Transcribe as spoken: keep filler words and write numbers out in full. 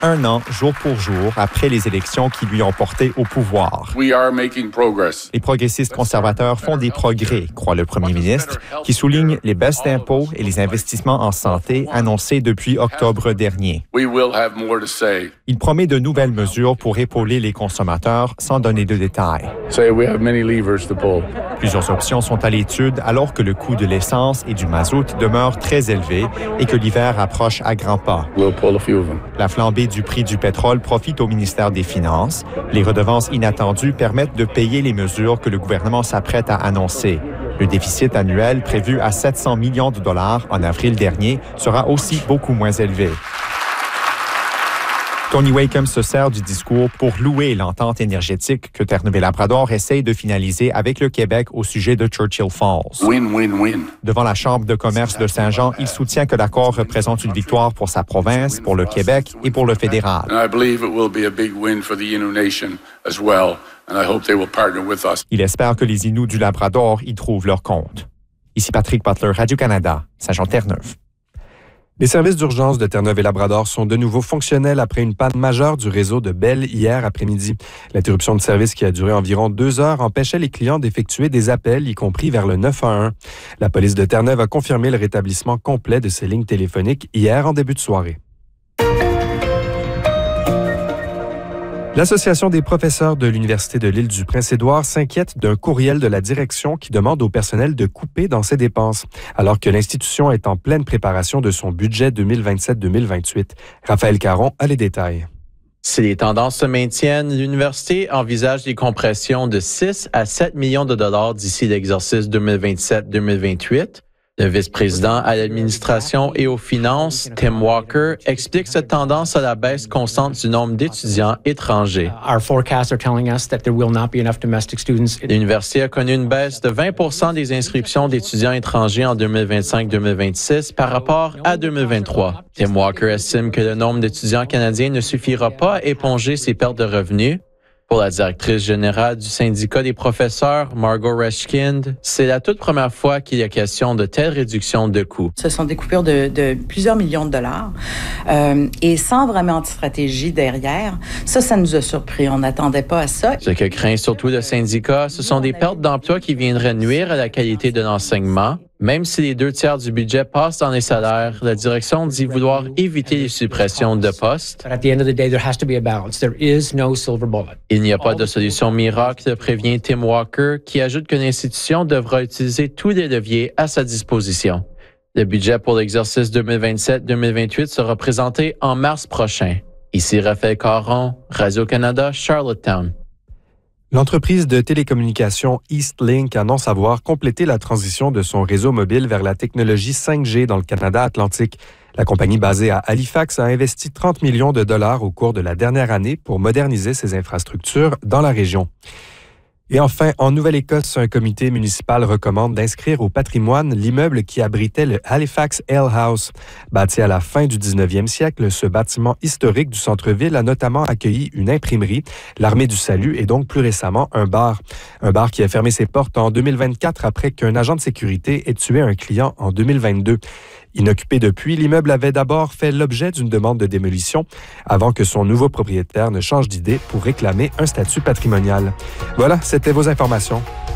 un an, jour pour jour, après les élections qui lui ont porté au pouvoir. We are making progress. Les progressistes conservateurs font des progrès, croit le premier ministre, qui souligne les baisses d'impôts et les investissements en santé annoncés depuis octobre dernier. We will have more to say. Il promet de nouvelles mesures pour épauler les consommateurs sans donner de détails. Say we have many levers to pull. Plusieurs options sont à l'étude alors que le coût de l'essence et du mazout demeure très élevé et que l'hiver approche à grands pas. We'll pull a few of them. La flambée du prix du pétrole profite au ministère des Finances. Les redevances inattendues permettent de payer les mesures que le gouvernement s'apprête à annoncer. Le déficit annuel prévu à sept cents millions de dollars en avril dernier sera aussi beaucoup moins élevé. Tony Wakeham se sert du discours pour louer l'entente énergétique que Terre-Neuve-et-Labrador essaye de finaliser avec le Québec au sujet de Churchill Falls. Win, win, win. Devant la Chambre de commerce de Saint-Jean, il soutient que l'accord représente une victoire pour sa province, pour le Québec et pour le fédéral. And I believe it will be a big win for the Innu Nation as well, and I hope they will partner with us. Il espère que les Inuits du Labrador y trouvent leur compte. Ici Patrick Butler, Radio-Canada, Saint-Jean-Terre-Neuve. Les services d'urgence de Terre-Neuve-et-Labrador sont de nouveau fonctionnels après une panne majeure du réseau de Bell hier après-midi. L'interruption de service qui a duré environ deux heures empêchait les clients d'effectuer des appels, y compris vers le neuf un un. La police de Terre-Neuve a confirmé le rétablissement complet de ces lignes téléphoniques hier en début de soirée. L'Association des professeurs de l'Université de l'île du Prince-Édouard s'inquiète d'un courriel de la direction qui demande au personnel de couper dans ses dépenses, alors que l'institution est en pleine préparation de son budget deux mille vingt-sept deux mille vingt-huit. Raphaël Caron a les détails. Si les tendances se maintiennent, l'université envisage des compressions de six à sept millions de dollars d'ici l'exercice deux mille vingt-sept deux mille vingt-huit. Le vice-président à l'administration et aux finances, Tim Walker, explique cette tendance à la baisse constante du nombre d'étudiants étrangers. L'université a connu une baisse de vingt pour cent des inscriptions d'étudiants étrangers en deux mille vingt-cinq deux mille vingt-six par rapport à deux mille vingt-trois. Tim Walker estime que le nombre d'étudiants canadiens ne suffira pas à éponger ces pertes de revenus. Pour la directrice générale du syndicat des professeurs, Margot Reschkind, c'est la toute première fois qu'il y a question de telle réduction de coûts. Ce sont des coupures de, de plusieurs millions de dollars euh, et sans vraiment de stratégie derrière. Ça, ça nous a surpris. On n'attendait pas à ça. Ce que craint surtout le syndicat, ce sont des pertes d'emplois qui viendraient nuire à la qualité de l'enseignement. Même si les deux tiers du budget passent dans les salaires, la direction dit vouloir éviter les suppressions de postes. Il n'y a pas de solution miracle, prévient Tim Walker, qui ajoute que l'institution devra utiliser tous les leviers à sa disposition. Le budget pour l'exercice deux mille vingt-sept deux mille vingt-huit sera présenté en mars prochain. Ici Raphaël Caron, Radio-Canada, Charlottetown. L'entreprise de télécommunications Eastlink annonce avoir complété la transition de son réseau mobile vers la technologie cinq G dans le Canada atlantique. La compagnie basée à Halifax a investi trente millions de dollars au cours de la dernière année pour moderniser ses infrastructures dans la région. Et enfin, en Nouvelle-Écosse, un comité municipal recommande d'inscrire au patrimoine l'immeuble qui abritait le Halifax Ale House. Bâti à la fin du dix-neuvième siècle, ce bâtiment historique du centre-ville a notamment accueilli une imprimerie, l'Armée du Salut et donc plus récemment un bar. Un bar qui a fermé ses portes en deux mille vingt-quatre après qu'un agent de sécurité ait tué un client en deux mille vingt-deux. Inoccupé depuis, l'immeuble avait d'abord fait l'objet d'une demande de démolition avant que son nouveau propriétaire ne change d'idée pour réclamer un statut patrimonial. Voilà, c'était vos informations.